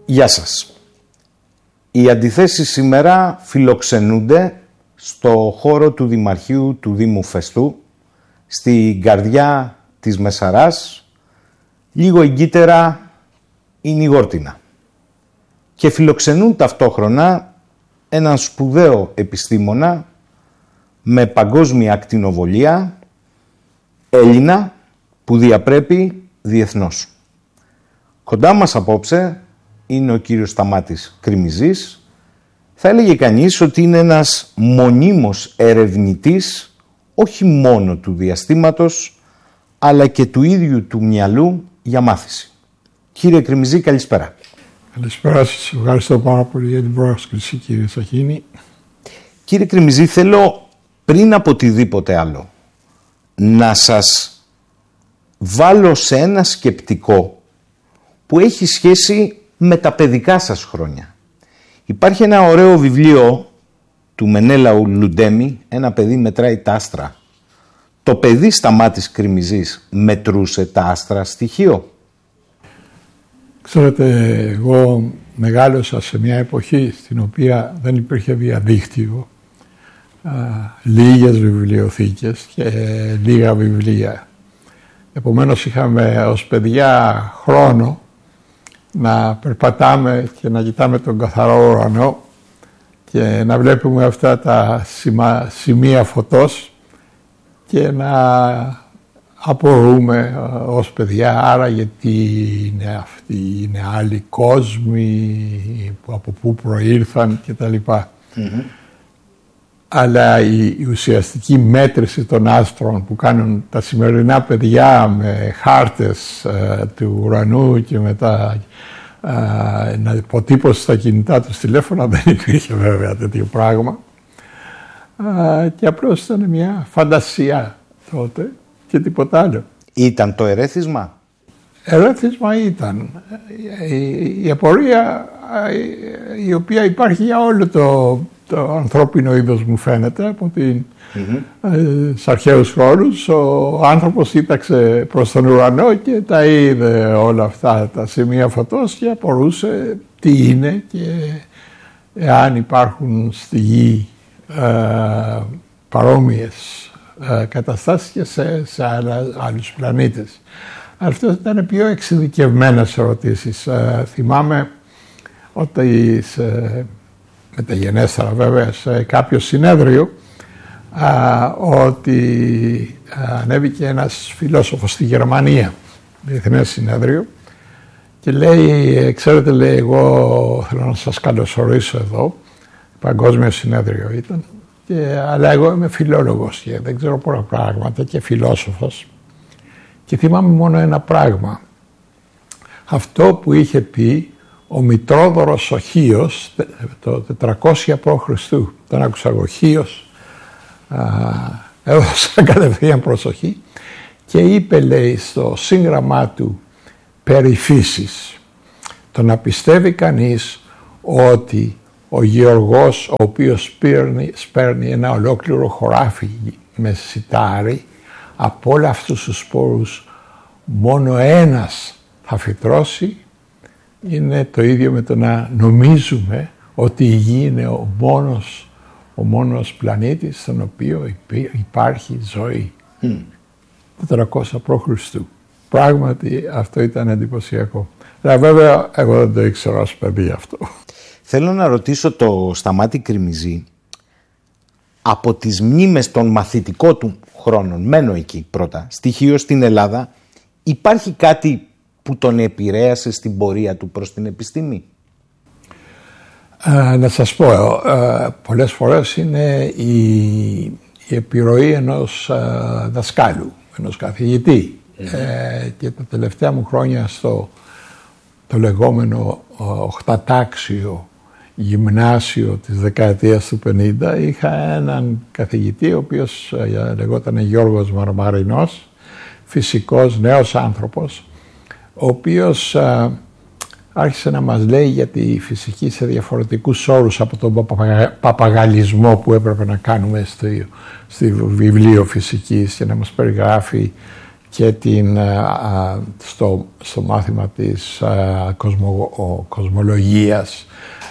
Γεια σας. Οι αντιθέσεις σήμερα φιλοξενούνται στο χώρο του Δημαρχείου του Δήμου Φεστού, στην καρδιά της Μεσαράς, λίγο εγκύτερα η Νιγόρτινα. Και φιλοξενούν ταυτόχρονα έναν σπουδαίο επιστήμονα με παγκόσμια ακτινοβολία, Έλληνα που διαπρέπει διεθνώς. Κοντά μας απόψε είναι ο κύριος Σταμάτης Κρημιζής. Θα έλεγε κανείς ότι είναι ένας μονίμως ερευνητής όχι μόνο του διαστήματος αλλά και του ίδιου του μυαλού για μάθηση. Κύριε Κρημιζή, καλησπέρα. Καλησπέρα σας. Ευχαριστώ πάρα πολύ για την πρόσκληση, κύριε Σαχίνη. Κύριε Κρημιζή, θέλω πριν από οτιδήποτε άλλο να σας βάλω σε ένα σκεπτικό που έχει σχέση με τα παιδικά σας χρόνια. Υπάρχει ένα ωραίο βιβλίο του Μενέλαου Λουντέμι, «Ένα παιδί μετράει τα άστρα». Το παιδί Σταμάτης Κρημιζής μετρούσε τα άστρα στοιχείο? Ξέρετε, εγώ μεγάλωσα σε μια εποχή στην οποία δεν υπήρχε διαδίκτυο, λίγες βιβλιοθήκες και λίγα βιβλία. Επομένως είχαμε ως παιδιά χρόνο να περπατάμε και να κοιτάμε τον καθαρό ουρανό και να βλέπουμε αυτά τα σημεία φωτός και να απορούμε ως παιδιά, άρα γιατί είναι αυτοί, είναι άλλοι κόσμοι, από πού προήλθαν κτλ. Αλλά η ουσιαστική μέτρηση των άστρων που κάνουν τα σημερινά παιδιά με χάρτες του ουρανού και μετά να υποτύπωση στα κινητά τους τηλέφωνα, δεν υπήρχε βέβαια τέτοιο πράγμα. Και απλώς ήταν μια φαντασία τότε και τίποτα άλλο. Ήταν το ερέθισμα? Ερέθισμα ήταν. Η απορία η οποία υπάρχει για όλο το ανθρώπινο είδος, μου φαίνεται, από στους αρχαίους χρόνους. Ο άνθρωπος κοίταξε προς τον ουρανό και τα είδε όλα αυτά τα σημεία φωτός και απορούσε τι είναι και εάν υπάρχουν στη γη παρόμοιες καταστάσεις και σε άλλους πλανήτες. Αυτό ήταν πιο εξειδικευμένες ερωτήσεις. Θυμάμαι ότι μεταγενέστερα βέβαια σε κάποιο συνέδριο ότι ανέβηκε ένας φιλόσοφος στη Γερμανία, διεθνές συνέδριο, και λέει, ξέρετε, λέει, εγώ θέλω να σας καλωσορίσω εδώ, παγκόσμιο συνέδριο ήταν, αλλά εγώ είμαι φιλόλογος και δεν ξέρω πολλά πράγματα και φιλόσοφος, και θυμάμαι μόνο ένα πράγμα, αυτό που είχε πει ο Μητρόδωρος ο Χίος το 400 π.Χ. Τον άκουσα εγώ, Χίος, έδωσα κατευθείαν προσοχή και είπε, λέει, στο σύγγραμμά του περί φύσης, το να πιστεύει κανείς ότι ο γεωργός, ο οποίος σπέρνει ένα ολόκληρο χωράφι με σιτάρι, από όλα αυτούς τους σπόρους μόνο ένας θα φυτρώσει, είναι το ίδιο με το να νομίζουμε ότι η Γη είναι ο μόνος πλανήτης στον οποίο υπάρχει ζωή. 400 π.Χ. Πράγματι αυτό ήταν εντυπωσιακό. Αλλά βέβαια εγώ δεν το ήξερα ως παιδί αυτό. Θέλω να ρωτήσω το Σταμάτη Κρημιζή, από τις μνήμες των μαθητικών του χρόνων, μένω εκεί πρώτα, στοιχείο στην Ελλάδα, υπάρχει κάτι που τον επηρέασε στην πορεία του προς την επιστήμη? Να σας πω, πολλές φορές είναι η επιρροή ενός δασκάλου, ενός καθηγητή. Και τα τελευταία μου χρόνια στο το λεγόμενο οχτατάξιο γυμνάσιο της δεκαετίας του 50 είχα έναν καθηγητή ο οποίος λεγόταν Γιώργος Μαρμαρινός, φυσικός νέος άνθρωπος, ο οποίος άρχισε να μας λέει για τη φυσική σε διαφορετικούς όρους από τον παπαγαλισμό που έπρεπε να κάνουμε στη βιβλίο φυσικής και να μας περιγράφει και στο μάθημα της κοσμολογίας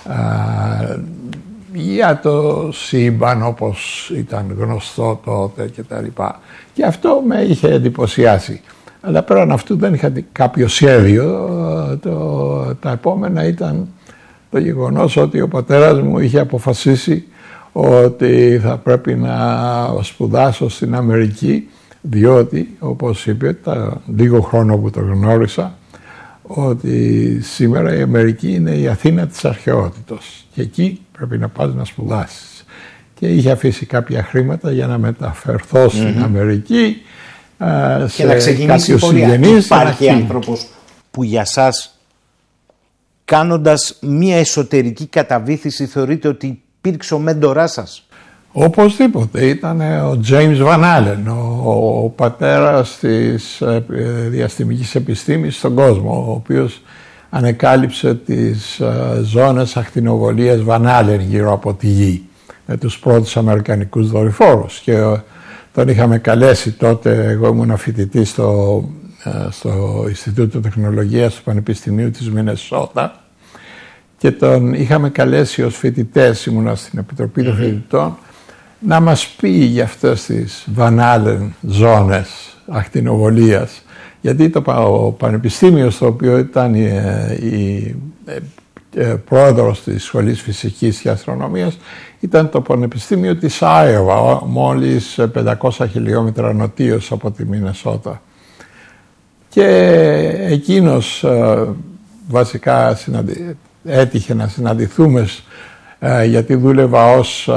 για το σύμπαν όπως ήταν γνωστό τότε κτλ. Και αυτό με είχε εντυπωσιάσει. Αλλά πέραν αυτού δεν είχα κάποιο σχέδιο. Τα επόμενα ήταν το γεγονός ότι ο πατέρας μου είχε αποφασίσει ότι θα πρέπει να σπουδάσω στην Αμερική, διότι, όπως είπε, λίγο χρόνο που το γνώρισα, ότι σήμερα η Αμερική είναι η Αθήνα της αρχαιότητος και εκεί πρέπει να πας να σπουδάσεις. Και είχε αφήσει κάποια χρήματα για να μεταφερθώ στην Αμερική και να ξεκινήσει η πορεία. Υπάρχει άνθρωπος που για σας, κάνοντας μία εσωτερική καταβήθηση, θεωρείτε ότι υπήρξε ο μέντοράς σας? Οπωσδήποτε. Ήταν ο James Van Allen, ο πατέρας της διαστημικής επιστήμης στον κόσμο, ο οποίος ανεκάλυψε τις ζώνες ακτινοβολίας Van Allen γύρω από τη Γη με τους πρώτους αμερικανικούς δορυφόρους. Και τον είχαμε καλέσει τότε, εγώ ήμουν φοιτητής στο Ινστιτούτο Τεχνολογίας του Πανεπιστημίου της Μινεσότα, και τον είχαμε καλέσει ως φοιτητές, ήμουνα στην Επιτροπή των Φοιτητών, να μας πει για αυτές τις Van Allen ζώνες ακτινοβολίας. Γιατί το πανεπιστήμιο στο οποίο ήταν η πρόεδρος της Σχολής Φυσικής και Αστρονομίας ήταν το Πανεπιστήμιο της Άιωβα, μόλις 500 χιλιόμετρα νοτίως από τη Μινεσότα. Και εκείνος βασικά έτυχε να συναντηθούμε, γιατί δούλευα ως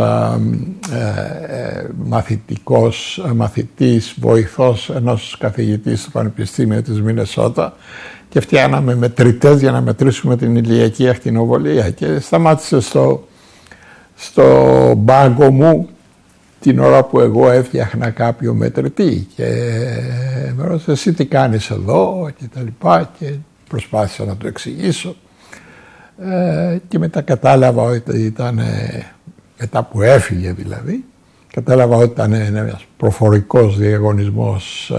μαθητής, βοηθός ενός καθηγητή στο Πανεπιστήμιο της Μινεσότα, και φτιάναμε μετρητές για να μετρήσουμε την ηλιακή ακτινοβολία, και σταμάτησε στο μπάγκο μου την ώρα που εγώ έφτιαχνα κάποιο μετρητή και με ρώτησε εσύ τι κάνεις εδώ και τα λοιπά, και προσπάθησα να το εξηγήσω. Και μετά κατάλαβα ότι ήταν, μετά που έφυγε δηλαδή, κατάλαβα ότι ήταν ένας προφορικός διαγωνισμός.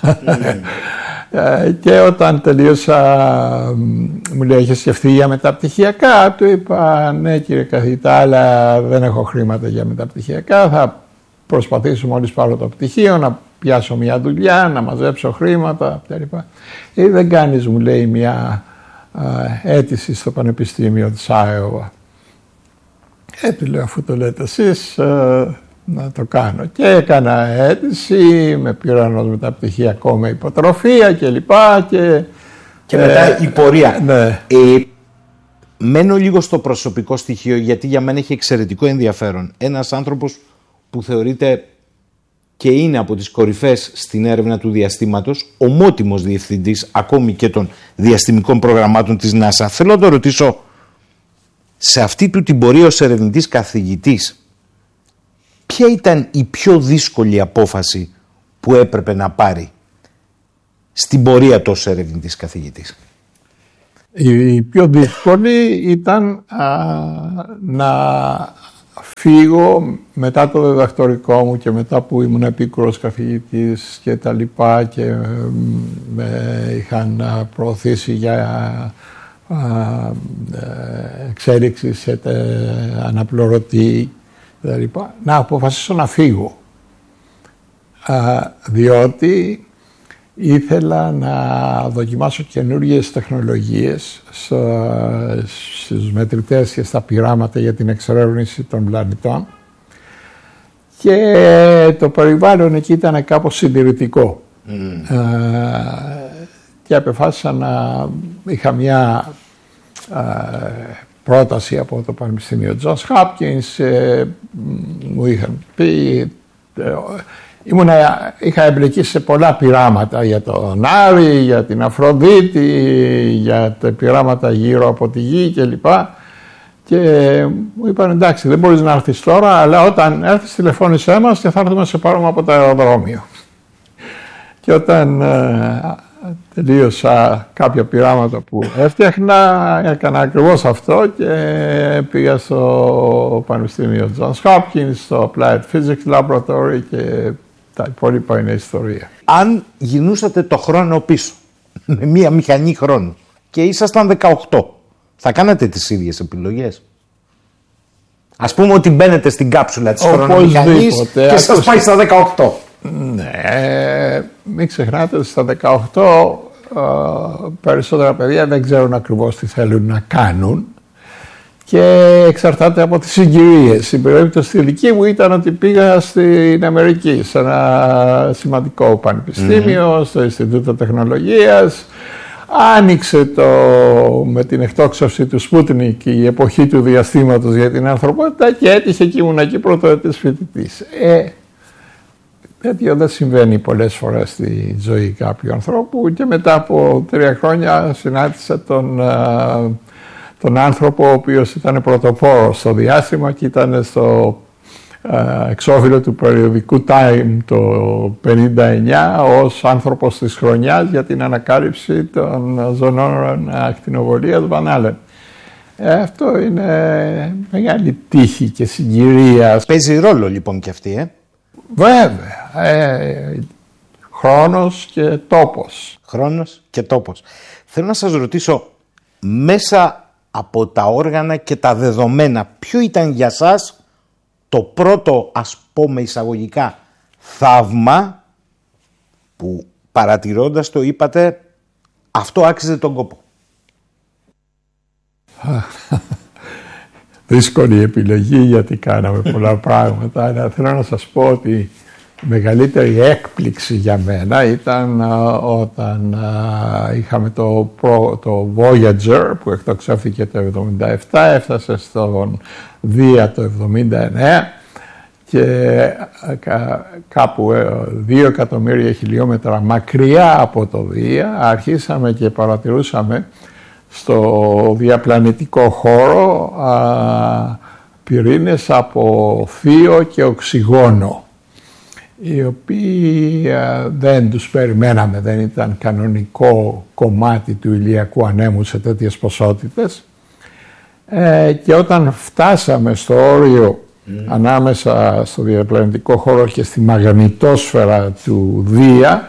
Και όταν τελείωσα μου λέει έχεις σκεφτεί για μεταπτυχιακά? Του είπα ναι κύριε καθηγητά, αλλά δεν έχω χρήματα για μεταπτυχιακά, θα προσπαθήσω μόλις πάρω το πτυχίο να πιάσω μια δουλειά, να μαζέψω χρήματα κλπ. Δεν κάνεις, μου λέει, μια αίτηση στο Πανεπιστήμιο της Άιωβα? Του λέω αφού το λέτε εσείς να το κάνω. Και έκανα αίτηση, με πήραν ως μεταπτυχιακό με υποτροφία κλπ. Και μετά η πορεία. Ναι. Μένω λίγο στο προσωπικό στοιχείο, γιατί για μένα έχει εξαιρετικό ενδιαφέρον. Ένας άνθρωπος που θεωρείται και είναι από τις κορυφές στην έρευνα του διαστήματος, ομότιμος διευθυντής ακόμη και των διαστημικών προγραμμάτων της NASA. Θέλω να το ρωτήσω, σε αυτή του την πορεία ως ερευνητής καθηγητής, ποια ήταν η πιο δύσκολη απόφαση που έπρεπε να πάρει στην πορεία του ως ερευνητής καθηγητής? Η πιο δύσκολη ήταν να φύγω μετά το διδακτορικό μου και μετά που ήμουν επίκουρος καθηγητής και τα λοιπά, και με είχαν προωθήσει για εξέλιξη σε αναπληρωτή τα λοιπά, να αποφασίσω να φύγω, διότι ήθελα να δοκιμάσω καινούργιες τεχνολογίες στους μετρητές και στα πειράματα για την εξερεύνηση των πλανητών, και το περιβάλλον εκεί ήταν κάπως συντηρητικό. Και αποφάσισα να είχα μια πρόταση από το Πανεπιστήμιο Johns Hopkins, μου είχαν πει, είχα εμπλεκεί σε πολλά πειράματα για τον Άρη, για την Αφροδίτη, για τα πειράματα γύρω από τη Γη κλπ. Και μου είπαν εντάξει, δεν μπορείς να έρθεις τώρα, αλλά όταν έρθεις τηλεφώνησέ μας και θα έρθουμε να σε πάρουμε από το αεροδρόμιο. Και όταν τελείωσα κάποια πειράματα που έφτιαχνα, έκανα ακριβώς αυτό και πήγα στο Πανεπιστήμιο Johns Hopkins, στο Applied Physics Laboratory, και Τα υπόλοιπα είναι ιστορία. Αν γινούσατε το χρόνο πίσω, με μία μηχανή χρόνου και ήσασταν 18, θα κάνατε τις ίδιες επιλογές? Ας πούμε ότι μπαίνετε στην κάψουλα της χρονομηχανής και σας πάει στα 18. Ναι, μην ξεχνάτε ότι στα 18 περισσότερα παιδιά δεν ξέρουν ακριβώς τι θέλουν να κάνουν και εξαρτάται από τις συγκυρίες. Η περίπτωση στη δική μου ήταν ότι πήγα στην Αμερική, σε ένα σημαντικό πανεπιστήμιο, στο Ινστιτούτο Τεχνολογίας. Άνοιξε με την εκτόξευση του Σπούτνικ η εποχή του διαστήματος για την ανθρωπότητα και έτυχε και ήμουν εκεί πρωτοετής φοιτητής. Τέτοιο δεν συμβαίνει πολλές φορές στη ζωή κάποιου ανθρώπου και μετά από 3 χρόνια συνάντησα τον άνθρωπο ο οποίος ήταν πρωτοπόρος στο διάστημα και ήταν στο εξώφυλλο του περιοδικού Time το 1959 ως άνθρωπος της χρονιάς για την ανακάλυψη των ζωνών ακτινοβολίας Van Allen. Αυτό είναι μεγάλη τύχη και συγκυρία. Παίζει ρόλο λοιπόν και αυτή, Βέβαια. Χρόνος και τόπος. Χρόνος και τόπος. Θέλω να σας ρωτήσω, μέσα από τα όργανα και τα δεδομένα, ποιο ήταν για σας το πρώτο, ας πούμε εισαγωγικά, θαύμα που παρατηρώντας το είπατε, αυτό άξιζε τον κόπο? Δύσκολη επιλογή γιατί κάναμε πολλά πράγματα, αλλά θέλω να σας πω ότι η μεγαλύτερη έκπληξη για μένα ήταν όταν είχαμε το Voyager που εκτοξεύθηκε το 1977, έφτασε στον Δία το 1979 και κάπου 2 εκατομμύρια χιλιόμετρα μακριά από το Δία αρχίσαμε και παρατηρούσαμε στο διαπλανητικό χώρο πυρήνες από θείο και οξυγόνο, οι οποίοι δεν τους περιμέναμε, δεν ήταν κανονικό κομμάτι του ηλιακού ανέμου σε τέτοιες ποσότητες. Και όταν φτάσαμε στο όριο ανάμεσα στο διαπλανητικό χώρο και στη μαγνητόσφαιρα του Δία,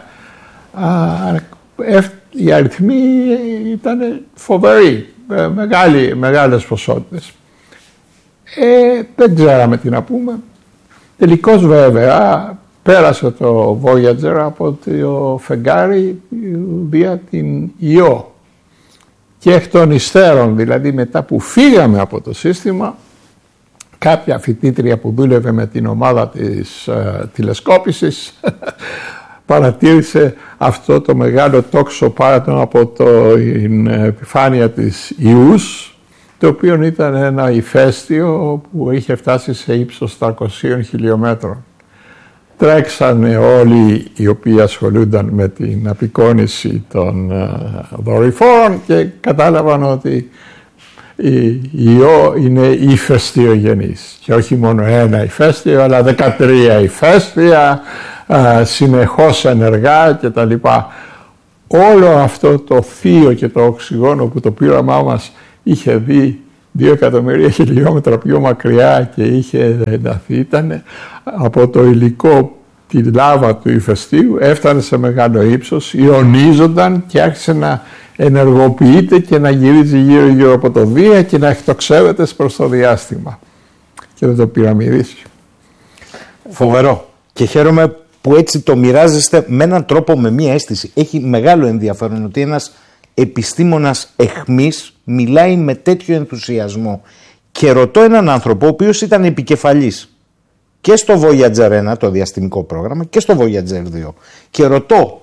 οι αριθμοί ήταν φοβεροί, μεγάλες ποσότητες. Δεν ξέραμε τι να πούμε. Τελικώς βέβαια πέρασε το Voyager από το φεγγάρι Δία την Ιώ. Και εκ των υστέρων, δηλαδή μετά που φύγαμε από το σύστημα, κάποια φοιτήτρια που δούλευε με την ομάδα της τηλεσκόπησης παρατήρησε αυτό το μεγάλο τόξο πάνω από την επιφάνεια της Ιούς, το οποίο ήταν ένα ηφαίστειο που είχε φτάσει σε ύψος 300 χιλιόμετρων. Τρέξανε όλοι οι οποίοι ασχολούνταν με την απεικόνιση των δορυφόρων και κατάλαβαν ότι η Ιώ είναι ηφαιστειογενής. Και όχι μόνο ένα ηφαίστειο, αλλά 13 ηφαίστεια, συνεχώς ενεργά κτλ. Όλο αυτό το θείο και το οξυγόνο που το πείραμά μας είχε δει 2 εκατομμύρια χιλιόμετρα πιο μακριά και είχε ενταθεί, ήταν από το υλικό, τη λάβα του ηφαιστείου, έφτανε σε μεγάλο ύψος, ιονίζονταν και άρχισε να ενεργοποιείται και να γυρίζει γύρω-γύρω από το Δία και να εκτοξεύεται προς το διάστημα. Και δεν το πυραμιδίσει. Φοβερό. Και χαίρομαι που έτσι το μοιράζεστε με έναν τρόπο, με μία αίσθηση. Έχει μεγάλο ενδιαφέρον ότι ένας επιστήμονας αιχμής μιλάει με τέτοιο ενθουσιασμό. Και ρωτώ έναν άνθρωπο ο οποίος ήταν επικεφαλής και στο Voyager 1, το διαστημικό πρόγραμμα, και στο Voyager 2. Και ρωτώ,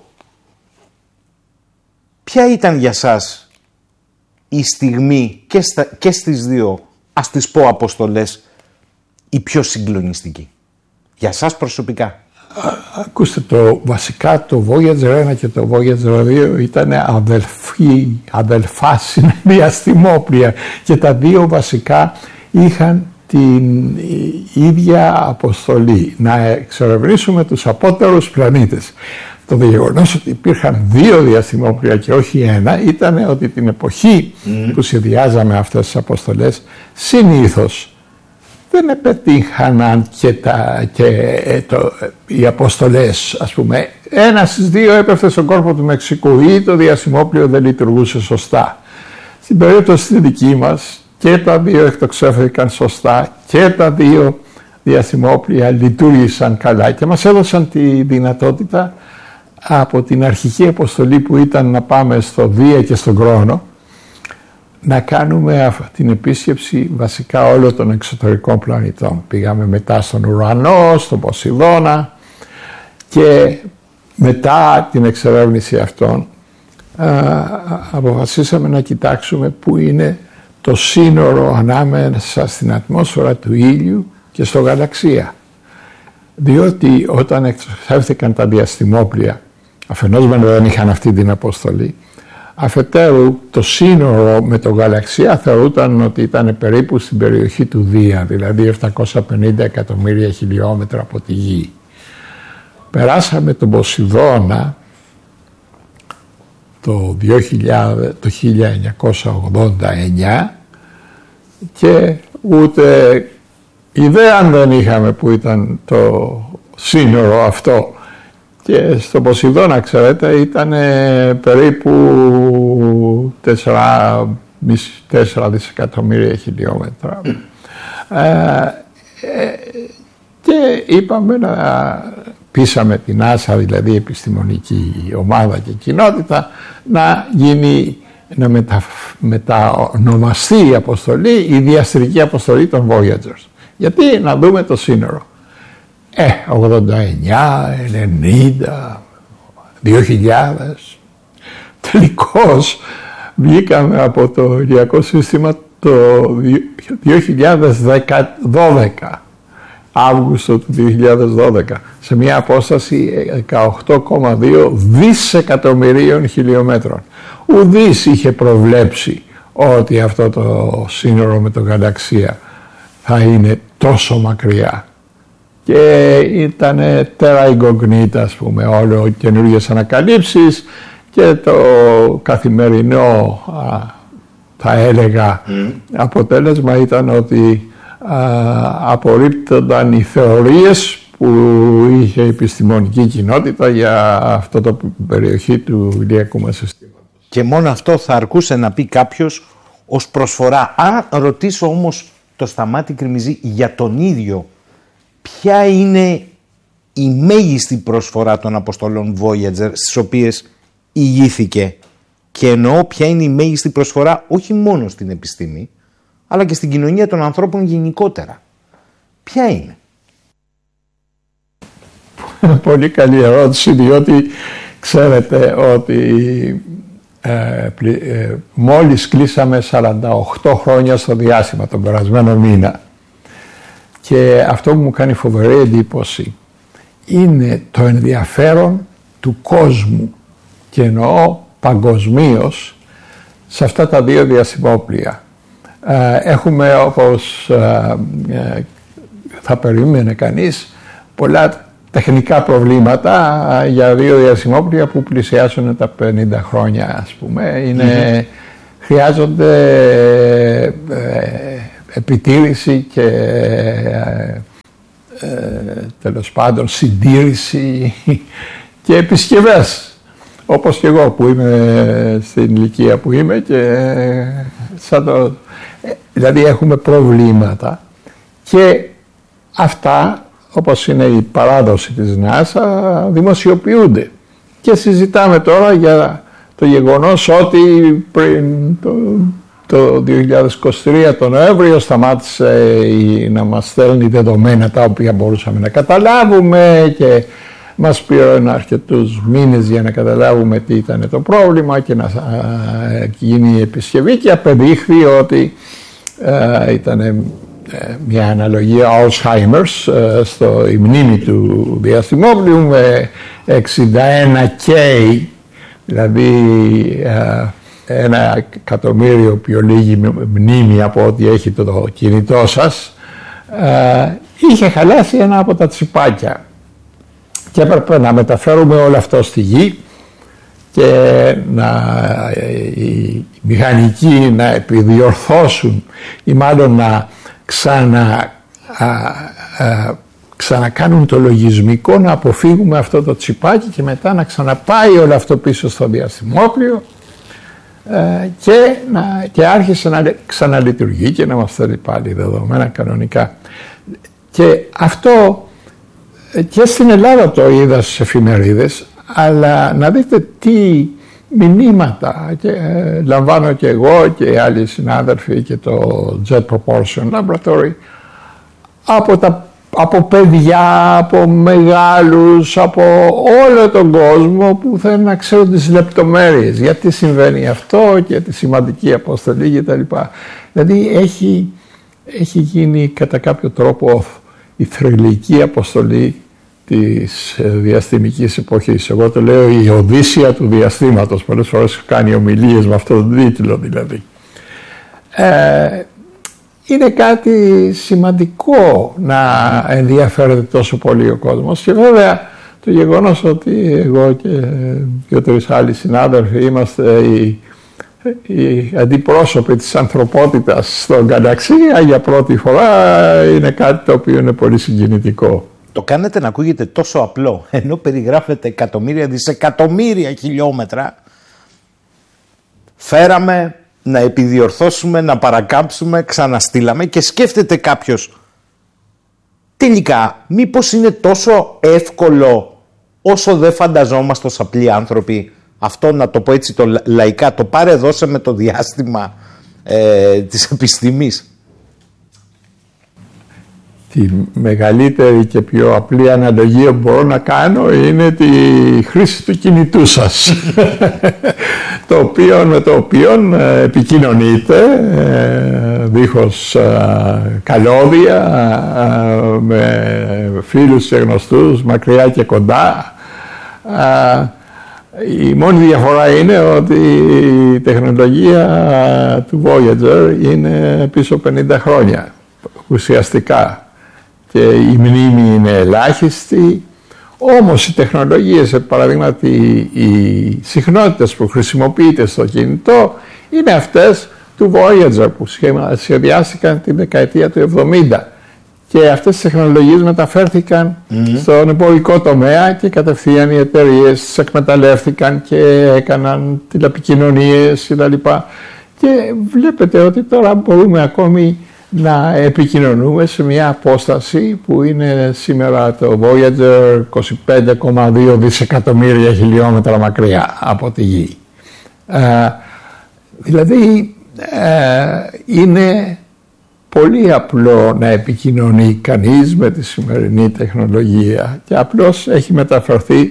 ποια ήταν για σας η στιγμή και στις δύο, ας τις πω αποστολές, η πιο συγκλονιστική, για σας προσωπικά? Ακούστε, βασικά το Voyager 1 και το Voyager 2 ήταν αδελφά διαστημόπλια και τα δύο βασικά είχαν την ίδια αποστολή, να εξερευνήσουμε τους απότερους πλανήτες. Το γεγονός ότι υπήρχαν 2 διαστημόπλια και όχι 1 ήταν ότι την εποχή που σχεδιάζαμε αυτές τις αποστολές συνήθως δεν επετύχαναν οι αποστολές, ας πούμε. Ένα στις δύο έπεφτε στον κόρπο του Μεξικού ή το διαστημόπλιο δεν λειτουργούσε σωστά. Στην περίπτωση τη δική μας και τα δύο εκτοξεύθηκαν σωστά και τα δύο διαστημόπλια λειτουργήσαν καλά και μας έδωσαν τη δυνατότητα από την αρχική αποστολή που ήταν να πάμε στο Δία και στον Κρόνο να κάνουμε την επίσκεψη βασικά όλων των εξωτερικών πλανητών. Πήγαμε μετά στον Ουρανό, στον Ποσειδώνα και μετά την εξερεύνηση αυτών αποφασίσαμε να κοιτάξουμε πού είναι το σύνορο ανάμεσα στην ατμόσφαιρα του ήλιου και στο γαλαξία. Διότι όταν εξερεύνηθηκαν τα διαστημόπλια, αφενός δεν είχαν αυτή την αποστολή, αφετέρου το σύνορο με το γαλαξία θεωρούταν ότι ήταν περίπου στην περιοχή του Δία, δηλαδή 750 εκατομμύρια χιλιόμετρα από τη Γη. Περάσαμε τον Ποσειδώνα το 1989 και ούτε ιδέα δεν είχαμε που ήταν το σύνορο αυτό. Και στο Ποσειδώνα, ξέρετε, ήταν περίπου 4 δισεκατομμύρια χιλιόμετρα. Και είπαμε πείσαμε την NASA, δηλαδή η επιστημονική ομάδα και κοινότητα, να γίνει, να μετανομαστεί η αποστολή, η διαστρική αποστολή των Voyagers. Γιατί να δούμε το σύνορο. 89, 90, 2000. Τελικώς βγήκαμε από το ηλιακό σύστημα το 2012, Αύγουστο του 2012, σε μια απόσταση 18,2 δισεκατομμυρίων χιλιόμετρων. Ουδής είχε προβλέψει ότι αυτό το σύνορο με το γαλαξία θα είναι τόσο μακριά. Και ήταν terra incognita, ας πούμε, όλο καινούργιες ανακαλύψεις και το καθημερινό, θα έλεγα, αποτέλεσμα ήταν ότι απορρίπτονταν οι θεωρίες που είχε η επιστημονική κοινότητα για αυτό το περιοχή του ηλιακού μας συστήματος. Και μόνο αυτό θα αρκούσε να πει κάποιος ως προσφορά. Αν ρωτήσω όμως το Σταμάτη Κρημιζή για τον ίδιο, ποια είναι η μέγιστη προσφορά των αποστολών Voyager στις οποίες ηγήθηκε, και εννοώ ποια είναι η μέγιστη προσφορά όχι μόνο στην επιστήμη αλλά και στην κοινωνία των ανθρώπων γενικότερα. Ποια είναι? Πολύ καλή ερώτηση, διότι ξέρετε ότι μόλις κλείσαμε 48 χρόνια στο διάστημα τον περασμένο μήνα, και αυτό που μου κάνει φοβερή εντύπωση είναι το ενδιαφέρον του κόσμου, και εννοώ παγκοσμίως, σε αυτά τα δύο διαστημόπλια. Έχουμε, όπως θα περίμενε κανείς, πολλά τεχνικά προβλήματα για δύο διαστημόπλια που πλησιάσουν τα 50 χρόνια, ας πούμε. Χρειάζονται επιτήρηση και τέλος πάντων συντήρηση και επισκευές, όπως και εγώ που είμαι στην ηλικία που είμαι, και δηλαδή έχουμε προβλήματα, και αυτά, όπως είναι η παράδοση της NASA, δημοσιοποιούνται. Και συζητάμε τώρα για το γεγονός ότι πριν το 2023 τον Νοέμβριο σταμάτησε να μας στέλνει δεδομένα τα οποία μπορούσαμε να καταλάβουμε, και μας πήραν αρκετούς μήνες για να καταλάβουμε τι ήταν το πρόβλημα και να γίνει η επισκευή, και απεδείχθη ότι ήταν μια αναλογία Alzheimer's η μνήμη του διαστημόπλιου με 61K, δηλαδή 1.000.000 πιο λίγη μνήμη από ό,τι έχει το κινητό σας. Είχε χαλάσει ένα από τα τσιπάκια και έπρεπε να μεταφέρουμε όλο αυτό στη Γη και οι μηχανικοί να επιδιορθώσουν ή μάλλον να ξανακάνουν το λογισμικό, να αποφύγουμε αυτό το τσιπάκι και μετά να ξαναπάει όλο αυτό πίσω στο διαστημόπλιο και άρχισε να ξαναλειτουργεί και να μας στέλνει πάλι δεδομένα κανονικά. Και αυτό και στην Ελλάδα το είδα στις εφημερίδες, αλλά να δείτε τι μηνύματα λαμβάνω και εγώ και άλλοι συνάδελφοι και το Jet Propulsion Laboratory από παιδιά, από μεγάλους, από όλο τον κόσμο που θέλουν να ξέρουν τις λεπτομέρειες, γιατί συμβαίνει αυτό και τη σημαντική αποστολή κτλ. Δηλαδή έχει γίνει κατά κάποιο τρόπο η θρυλική αποστολή της διαστημικής εποχής. Εγώ το λέω η Οδύσσια του διαστήματος. Πολλές φορές κάνει ομιλίες με αυτόν τον τίτλο δηλαδή. Είναι κάτι σημαντικό να ενδιαφέρεται τόσο πολύ ο κόσμος και βέβαια το γεγονός ότι εγώ και δύο-τρεις άλλοι συνάδελφοι είμαστε οι αντιπρόσωποι της ανθρωπότητας στον γαλαξία για πρώτη φορά είναι κάτι το οποίο είναι πολύ συγκινητικό. Το κάνετε να ακούγεται τόσο απλό, ενώ περιγράφετε εκατομμύρια, δισεκατομμύρια χιλιόμετρα. Φέραμε να επιδιορθώσουμε, να παρακάμψουμε, ξαναστήλαμε και σκέφτεται κάποιος τελικά μήπως είναι τόσο εύκολο όσο δεν φανταζόμαστε ως απλοί άνθρωποι αυτό, να το πω έτσι το λαϊκά, το πάρε δώσε με το διάστημα της επιστήμης. Τη μεγαλύτερη και πιο απλή αναλογία που μπορώ να κάνω είναι τη χρήση του κινητού σας με το οποίο επικοινωνείτε δίχως καλώδια με φίλους και γνωστούς μακριά και κοντά. Η μόνη διαφορά είναι ότι η τεχνολογία του Voyager είναι πίσω 50 χρόνια ουσιαστικά. Και η μνήμη είναι ελάχιστη, όμως οι τεχνολογίες, παραδείγματι οι συχνότητες που χρησιμοποιείται στο κινητό είναι αυτές του Voyager που σχεδιάστηκαν την δεκαετία του 70 και αυτές οι τεχνολογίες μεταφέρθηκαν στον εμπορικό τομέα και κατευθείαν οι εταιρείες τις εκμεταλλεύτηκαν και έκαναν τηλεπικοινωνίες κτλ. Και βλέπετε ότι τώρα μπορούμε ακόμη να επικοινωνούμε σε μια απόσταση που είναι σήμερα το Voyager 25,2 δισεκατομμύρια χιλιόμετρα μακριά από τη Γη. Δηλαδή είναι πολύ απλό να επικοινωνεί κανείς με τη σημερινή τεχνολογία και απλώς έχει μεταφερθεί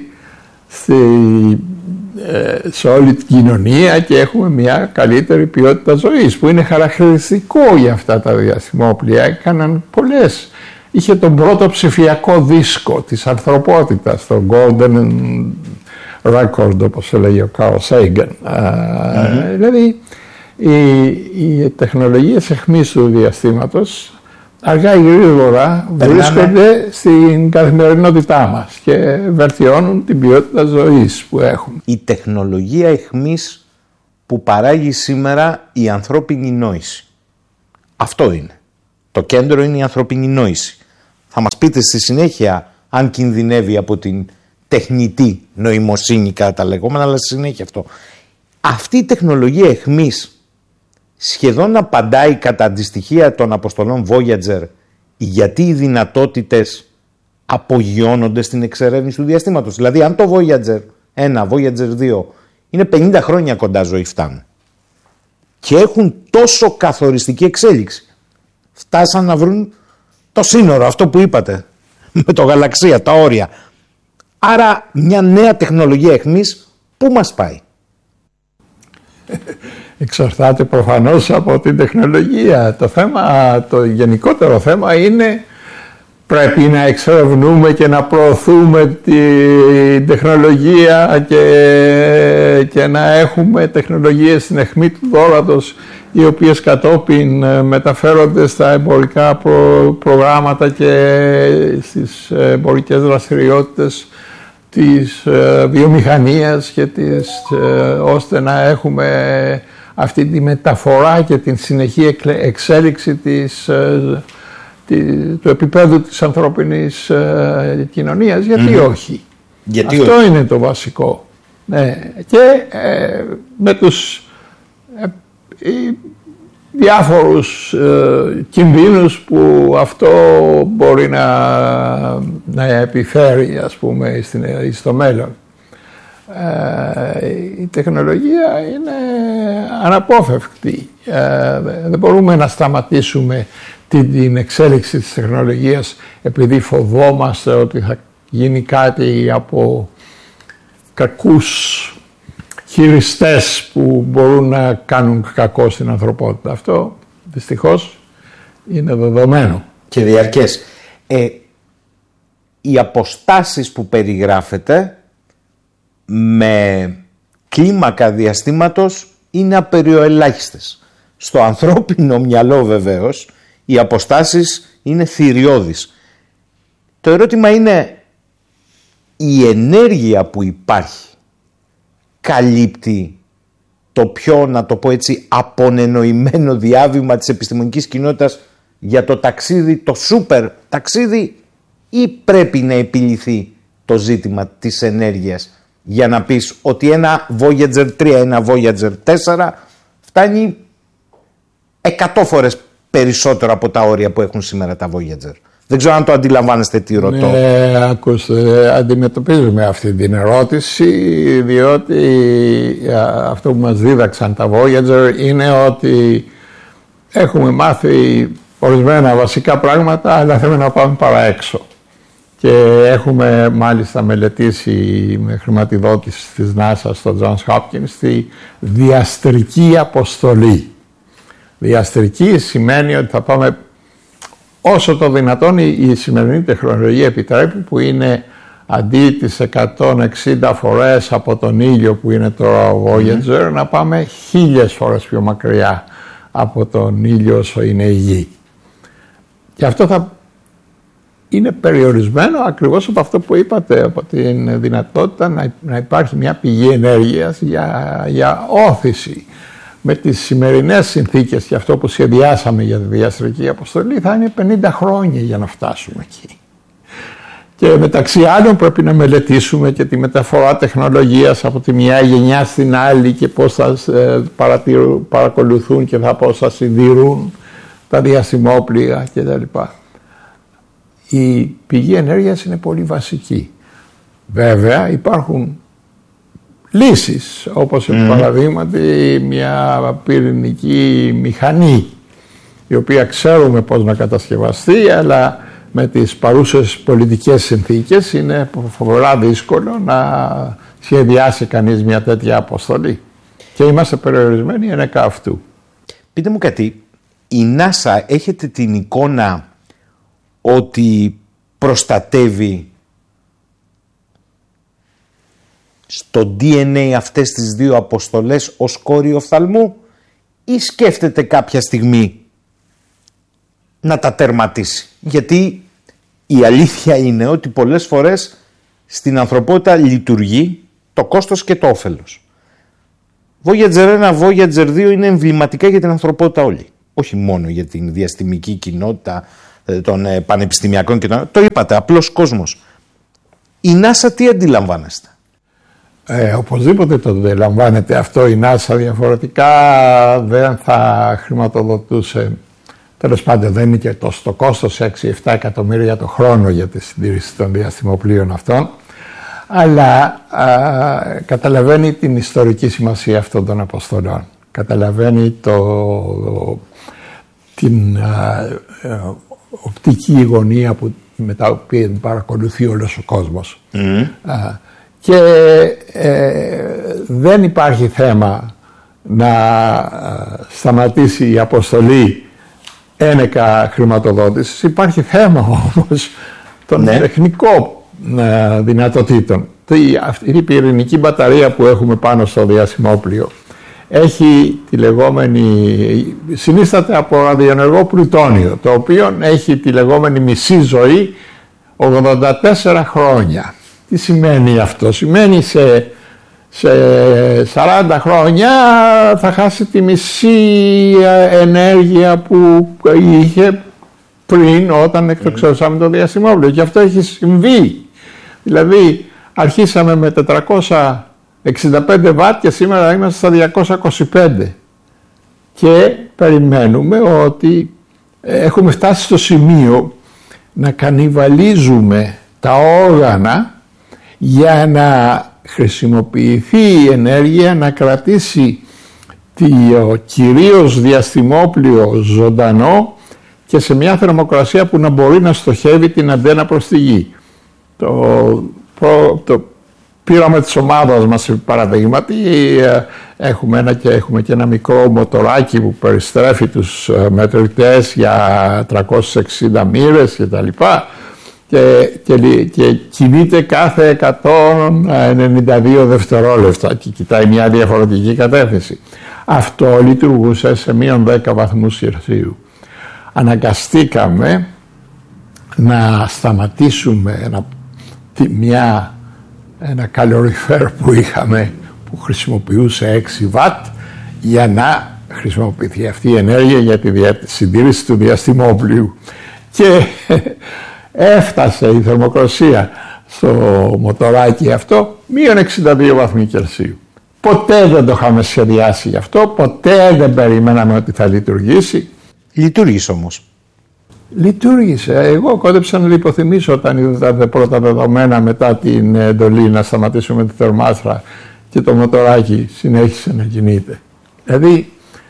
σε όλη την κοινωνία και έχουμε μια καλύτερη ποιότητα ζωής που είναι χαρακτηριστικό για αυτά τα διαστημόπλια. Έκαναν πολλές. Είχε τον πρώτο ψηφιακό δίσκο της ανθρωπότητας, το Golden Record όπως έλεγε ο Carl Sagan. Δηλαδή οι τεχνολογίες αιχμής του διαστήματος αργά ή γρήγορα βρίσκονται στην καθημερινότητά μας και βελτιώνουν την ποιότητα ζωής που έχουμε. Η τεχνολογία αιχμής που παράγει σήμερα η ανθρώπινη νόηση. Αυτό είναι. Το κέντρο είναι η ανθρώπινη νόηση. Θα μας πείτε στη συνέχεια αν κινδυνεύει από την τεχνητή νοημοσύνη κατά τα λεγόμενα, αλλά στη συνέχεια αυτό. Αυτή η τεχνολογία αιχμής σχεδόν απαντάει κατά αντιστοιχεία των αποστολών Voyager γιατί οι δυνατότητες απογειώνονται στην εξερεύνηση του διαστήματος. Δηλαδή αν το Voyager 1, Voyager 2 είναι 50 χρόνια κοντά ζωή φτάνουν και έχουν τόσο καθοριστική εξέλιξη. Φτάσαν να βρουν το σύνορο, αυτό που είπατε, με το γαλαξία, τα όρια. Άρα μια νέα τεχνολογία αιχμής πού μας πάει? Εξαρτάται προφανώς από την τεχνολογία. Το γενικότερο θέμα είναι πρέπει να εξερευνούμε και να προωθούμε την τεχνολογία και να έχουμε τεχνολογίες στην αιχμή του δώρατος οι οποίες κατόπιν μεταφέρονται στα εμπορικά προγράμματα και στις εμπορικές δραστηριότητες της βιομηχανίας και ώστε να έχουμε αυτή τη μεταφορά και την συνεχή εξέλιξη του επίπεδου της ανθρώπινης κοινωνίας. Γιατί όχι. Γιατί αυτό όχι. είναι το βασικό. Ναι. Και με τους διάφορους κινδύνους που αυτό μπορεί να επιφέρει, ας πούμε, στο μέλλον. Η τεχνολογία είναι αναπόφευκτη. Δεν μπορούμε να σταματήσουμε την εξέλιξη της τεχνολογίας επειδή φοβόμαστε ότι θα γίνει κάτι από κακούς χειριστές που μπορούν να κάνουν κακό στην ανθρωπότητα. Αυτό δυστυχώς είναι δεδομένο. Και διαρκές. Οι αποστάσεις που περιγράφεται με κλίμακα διαστήματος είναι απεριοελάχιστες. Στο ανθρώπινο μυαλό βεβαίως οι αποστάσεις είναι θηριώδεις. Το ερώτημα είναι, η ενέργεια που υπάρχει καλύπτει το πιο, να το πω έτσι, απονενοημένο διάβημα της επιστημονικής κοινότητας για το ταξίδι, το σούπερ ταξίδι, ή πρέπει να επιλυθεί το ζήτημα της ενέργειας για να πεις ότι ένα Voyager 3, ένα Voyager 4 φτάνει 100 φορές περισσότερο από τα όρια που έχουν σήμερα τα Voyager. Δεν ξέρω αν το αντιλαμβάνεστε τι ρωτώ. Ναι, ακούστε, αντιμετωπίζουμε αυτή την ερώτηση, διότι αυτό που μας δίδαξαν τα Voyager είναι ότι έχουμε μάθει ορισμένα βασικά πράγματα, αλλά θέλουμε να πάμε παρά έξω. Και έχουμε μάλιστα μελετήσει με χρηματοδότηση της NASA στο Johns Hopkins τη διαστρική αποστολή. Διαστρική σημαίνει ότι θα πάμε όσο το δυνατόν η σημερινή τεχνολογία επιτρέπει, που είναι αντί τις 160 φορές από τον ήλιο που είναι τώρα ο Voyager, να πάμε 1000 φορές πιο μακριά από τον ήλιο όσο είναι η Γη. Και αυτό θα είναι περιορισμένο ακριβώς από αυτό που είπατε, από την δυνατότητα να υπάρχει μια πηγή ενέργειας για όθηση. Με τις σημερινές συνθήκες και αυτό που σχεδιάσαμε για τη διαστρική αποστολή θα είναι 50 χρόνια για να φτάσουμε εκεί. Και μεταξύ άλλων πρέπει να μελετήσουμε και τη μεταφορά τεχνολογίας από τη μια γενιά στην άλλη και πώς θα παρακολουθούν και πώς θα συντηρούν τα διαστημόπλοια κτλ. Η πηγή ενέργειας είναι πολύ βασική. Βέβαια υπάρχουν λύσεις, όπως παραδείγματι μια πυρηνική μηχανή, η οποία ξέρουμε πώς να κατασκευαστεί, αλλά με τις παρούσες πολιτικές συνθήκες είναι φοβερά δύσκολο να σχεδιάσει κανείς μια τέτοια αποστολή. Και είμαστε περιορισμένοι ενέκα αυτού. Πείτε μου κάτι, η NASA έχετε την εικόνα ότι προστατεύει στο DNA αυτές τις δύο αποστολές ως κόριο οφθαλμού, ή σκέφτεται κάποια στιγμή να τα τερματίσει? Γιατί η αλήθεια είναι ότι πολλές φορές στην ανθρωπότητα λειτουργεί το κόστος και το όφελος. Voyager 1, Voyager 2 είναι εμβληματικά για την ανθρωπότητα όλη. Όχι μόνο για την διαστημική κοινότητα των πανεπιστημιακών και το είπατε, απλός κόσμος. Η NASA τι αντιλαμβάνεστε? Οπωσδήποτε το αντιλαμβάνεται αυτό η NASA, διαφορετικά δεν θα χρηματοδοτούσε. Τέλος πάντων δεν είναι και το κόστος 6-7 εκατομμύρια το χρόνο για τη συντήρηση των διαστημοπλοίων αυτών, αλλά καταλαβαίνει την ιστορική σημασία αυτών των αποστολών. Καταλαβαίνει την οπτική γωνία με τα οποία παρακολουθεί όλος ο κόσμος. Και δεν υπάρχει θέμα να σταματήσει η αποστολή ένεκα χρηματοδότησης. Υπάρχει θέμα όμως των τεχνικών δυνατοτήτων. Αυτή η πυρηνική μπαταρία που έχουμε πάνω στο διαστημόπλοιο έχει τη λεγόμενη, συνίσταται από ραδιενεργό πλουτόνιο, το οποίο έχει τη λεγόμενη μισή ζωή 84 χρόνια. Τι σημαίνει αυτό? Σημαίνει σε 40 χρόνια θα χάσει τη μισή ενέργεια που είχε πριν, όταν εκτοξεύσαμε το διαστημόπλοιο. Και αυτό έχει συμβεί. Δηλαδή αρχίσαμε με 465 βατ και σήμερα είμαστε στα 225. Και περιμένουμε ότι έχουμε φτάσει στο σημείο να κανιβαλίζουμε τα όργανα για να χρησιμοποιηθεί η ενέργεια να κρατήσει το κυρίως διαστημόπλοιο ζωντανό και σε μια θερμοκρασία που να μπορεί να στοχεύει την αντένα προς τη γη. Το πείραμα της ομάδας μας, παραδείγματι, έχουμε και ένα μικρό μοτοράκι που περιστρέφει τους μετρητές για 360 μοίρες και τα λοιπά και κινείται κάθε 192 δευτερόλεπτα και κοιτάει μια διαφορετική κατεύθυνση. Αυτό λειτουργούσε σε μείον 10 βαθμούς Κελσίου. Αναγκαστήκαμε να σταματήσουμε ένα καλοριφέρ που είχαμε που χρησιμοποιούσε 6 βατ για να χρησιμοποιηθεί αυτή η ενέργεια για τη συντήρηση του διαστημόπλοιου. Και έφτασε η θερμοκρασία στο μοτοράκι αυτό μείον 62 βαθμοί Κελσίου. Ποτέ δεν το είχαμε σχεδιάσει γι' αυτό, ποτέ δεν περιμέναμε ότι θα λειτουργήσει. Λειτουργήσε όμως. Λειτουργήσε. Εγώ κόντεψα να λιποθυμίσω όταν είδα τα πρώτα δεδομένα μετά την εντολή να σταματήσουμε τη θερμάστρα και το μοτοράκι συνέχισε να κινείται. Δηλαδή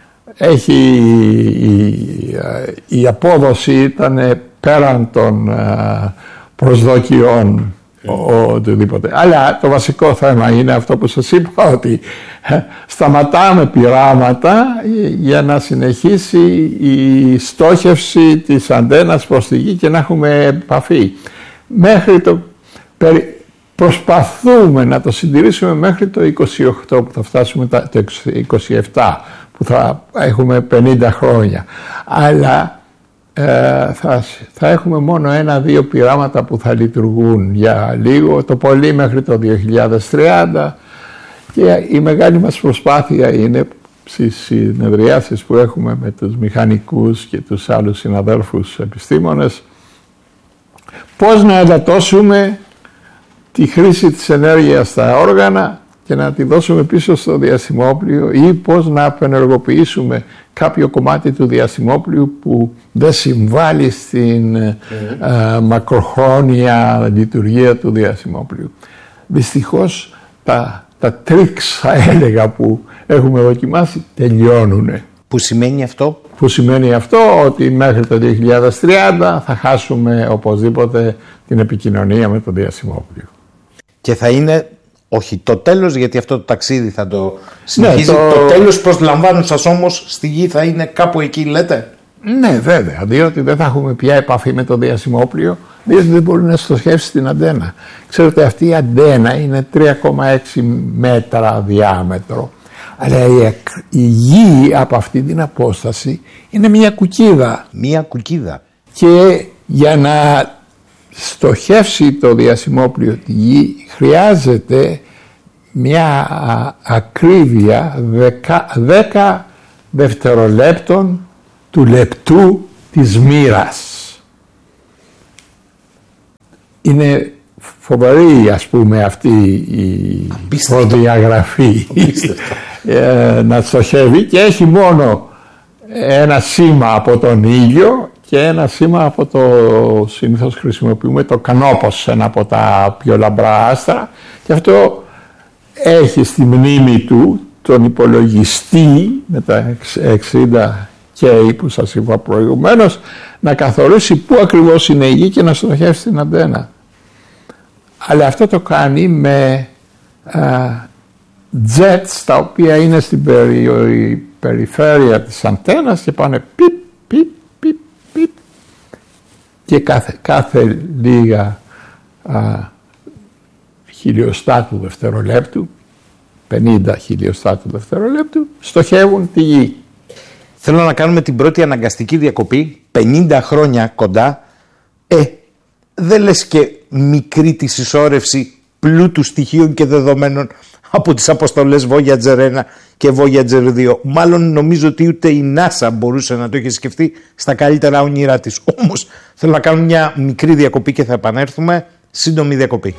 η απόδοση ήταν πέραν των προσδοκιών οτιδήποτε. Αλλά το βασικό θέμα είναι αυτό που σας είπα, ότι σταματάμε πειράματα για να συνεχίσει η στόχευση της αντένας προς τη γη και να έχουμε επαφή. Προσπαθούμε να το συντηρήσουμε μέχρι το 28 που θα φτάσουμε, το 27 που θα έχουμε 50 χρόνια. Αλλά θα έχουμε μόνο 1-2 πειράματα που θα λειτουργούν για λίγο, το πολύ μέχρι το 2030, και η μεγάλη μας προσπάθεια είναι στις συνεδριάσεις που έχουμε με τους μηχανικούς και τους άλλους συναδέλφους επιστήμονες πώς να εντατώσουμε τη χρήση της ενέργειας στα όργανα και να τη δώσουμε πίσω στο διαστημόπλοιο, ή πώς να απενεργοποιήσουμε κάποιο κομμάτι του διαστημόπλοιου που δεν συμβάλλει στην μακροχρόνια λειτουργία του διαστημόπλοιου. Δυστυχώς τα τρίξ, θα έλεγα, που έχουμε δοκιμάσει τελειώνουν. Που σημαίνει αυτό? Που σημαίνει αυτό ότι μέχρι το 2030 θα χάσουμε οπωσδήποτε την επικοινωνία με το διαστημόπλοιο. Και θα είναι, όχι το τέλος, γιατί αυτό το ταξίδι θα το συνεχίζει, το τέλος προσλαμβάνουν σας όμως στη γη θα είναι κάπου εκεί, λέτε? Ναι, βέβαια, διότι δεν θα έχουμε πια επαφή με το διαστημόπλοιο, διότι δεν μπορεί να στοχεύσει την αντένα. Ξέρετε, αυτή η αντένα είναι 3,6 μέτρα διάμετρο, αλλά η γη από αυτή την απόσταση είναι μια κουκίδα. Μια κουκίδα. Και για να στοχεύσει το διαστημόπλοιο τη γη χρειάζεται μια ακρίβεια 10 δευτερολέπτων του λεπτού της μοίρας. Είναι φοβερή, ας πούμε, αυτή η προδιαγραφή να στοχεύει, και έχει μόνο ένα σήμα από τον ήλιο και ένα σήμα από το, συνήθως χρησιμοποιούμε το κανόπος, ένα από τα πιο λαμπρά άστρα, και αυτό έχει στη μνήμη του τον υπολογιστή με τα 60K που σας είπα προηγουμένως να καθορίσει πού ακριβώς είναι η γη και να στοχεύσει την αντένα. Αλλά αυτό το κάνει με jets τα οποία είναι στην περιφέρεια της αντένας και πάνε πιπ, πιπ, πιπ, πιπ, και κάθε λίγα χιλιοστά του δευτερολέπτου, 50 χιλιοστά του δευτερολέπτου, στοχεύουν τη γη. Θέλω να κάνουμε την πρώτη αναγκαστική διακοπή, 50 χρόνια κοντά. Δεν λες και μικρή τη συσσόρευση πλούτου στοιχείων και δεδομένων από τις αποστολές Voyager 1 και Voyager 2. Μάλλον νομίζω ότι ούτε η NASA μπορούσε να το είχε σκεφτεί στα καλύτερα όνειρά της. Όμως θέλω να κάνω μια μικρή διακοπή και θα επανέλθουμε. Σύντομη διακοπή.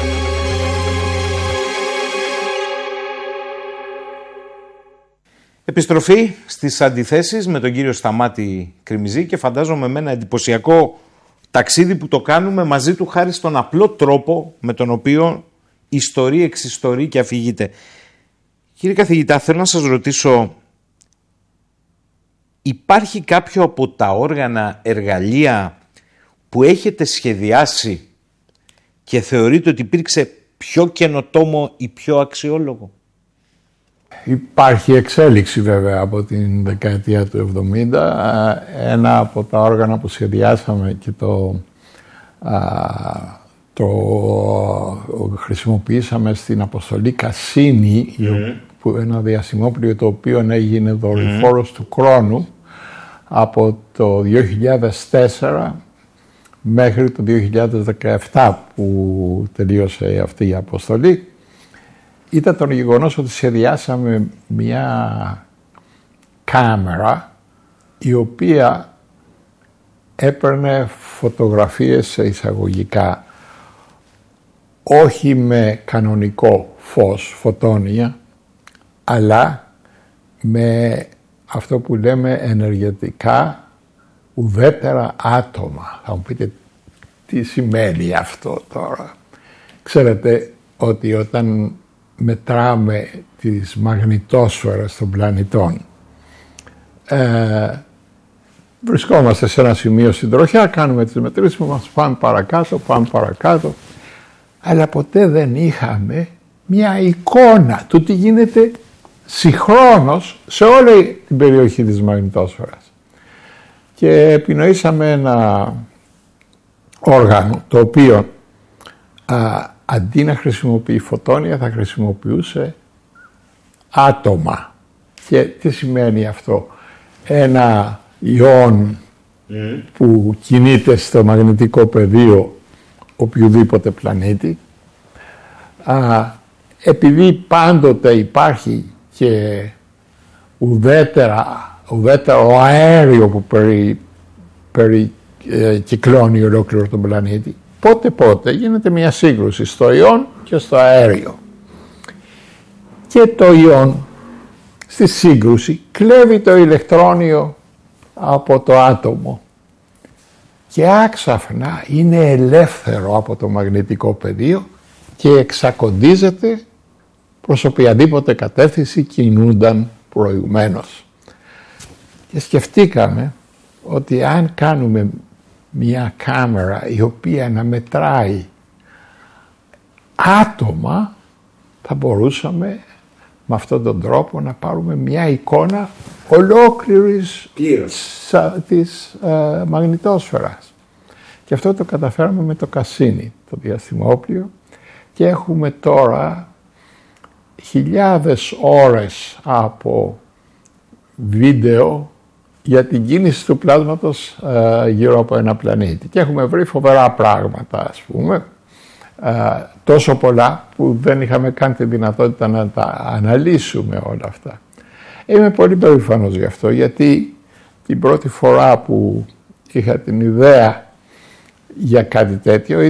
Επιστροφή στις αντιθέσεις με τον κύριο Σταμάτη Κρημιζή και φαντάζομαι με ένα εντυπωσιακό ταξίδι που το κάνουμε μαζί του χάρη στον απλό τρόπο με τον οποίο ιστορεί, εξιστορεί και αφηγείται. Κύριε καθηγητά, θέλω να σας ρωτήσω, υπάρχει κάποιο από τα όργανα, εργαλεία που έχετε σχεδιάσει και θεωρείτε ότι υπήρξε πιο καινοτόμο ή πιο αξιόλογο? Υπάρχει εξέλιξη βέβαια από την δεκαετία του 70. Ένα από τα όργανα που σχεδιάσαμε και το χρησιμοποιήσαμε στην αποστολή Κασίνη, που ένα διαστημόπλοιο το οποίο έγινε δορυφόρος του χρόνου από το 2004 μέχρι το 2017 που τελείωσε αυτή η αποστολή, ήταν το γεγονός ότι σχεδιάσαμε μια κάμερα η οποία έπαιρνε φωτογραφίες σε εισαγωγικά όχι με κανονικό φως, φωτόνια, αλλά με αυτό που λέμε ενεργετικά ουδέτερα άτομα. Θα μου πείτε τι σημαίνει αυτό τώρα. Ξέρετε ότι όταν μετράμε τις μαγνητόσφαιρες των πλανητών, βρισκόμαστε σε ένα σημείο στην τροχιά, κάνουμε τις μετρήσεις μας, πάμε παρακάτω, αλλά ποτέ δεν είχαμε μια εικόνα του τι γίνεται συγχρόνως σε όλη την περιοχή της μαγνητόσφαιρας. Και επινοήσαμε ένα όργανο το οποίο αντί να χρησιμοποιεί φωτόνια θα χρησιμοποιούσε άτομα. Και τι σημαίνει αυτό? Ένα ιόν που κινείται στο μαγνητικό πεδίο οποιοδήποτε πλανήτη, επειδή πάντοτε υπάρχει και ουδέτερο αέριο που κυκλώνει ολόκληρο τον πλανήτη, πότε γίνεται μια σύγκρουση στο ιόν και στο αέριο. Και το ιόν στη σύγκρουση κλέβει το ηλεκτρόνιο από το άτομο και άξαφνα είναι ελεύθερο από το μαγνητικό πεδίο και εξακοντίζεται προς οποιαδήποτε κατεύθυνση κινούνταν προηγουμένως. Και σκεφτήκαμε ότι αν κάνουμε μια κάμερα η οποία να μετράει άτομα, θα μπορούσαμε με αυτόν τον τρόπο να πάρουμε μια εικόνα ολόκληρης της μαγνητόσφαιρας. Και αυτό το καταφέραμε με το Κασίνι, το διαστημόπλοιο, και έχουμε τώρα χιλιάδες ώρες από βίντεο για την κίνηση του πλάσματος γύρω από ένα πλανήτη. Και έχουμε βρει φοβερά πράγματα, ας πούμε, τόσο πολλά που δεν είχαμε καν τη δυνατότητα να τα αναλύσουμε όλα αυτά. Είμαι πολύ περήφανος γι' αυτό, γιατί την πρώτη φορά που είχα την ιδέα για κάτι τέτοιο